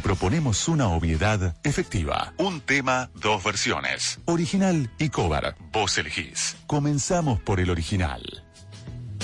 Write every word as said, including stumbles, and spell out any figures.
proponemos una obviedad efectiva. Un tema, dos versiones. Original y cover. Vos elegís. Comenzamos por el original.